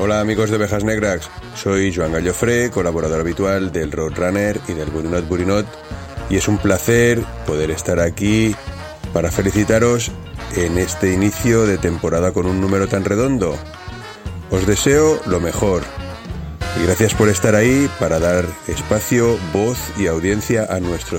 Hola amigos de Ovejas Negras, soy Joan Gallofré, colaborador habitual del Roadrunner y del Burinot Burinot, y es un placer poder estar aquí para felicitaros en este inicio de temporada con un número tan redondo. Os deseo lo mejor y gracias por estar ahí para dar espacio, voz y audiencia a nuestros